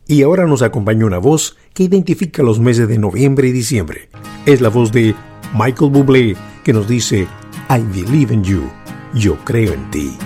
Y ahora nos acompaña una voz que identifica los meses de noviembre y diciembre. Es la voz de Michael Bublé, que nos dice: I believe in you. Yo creo en ti.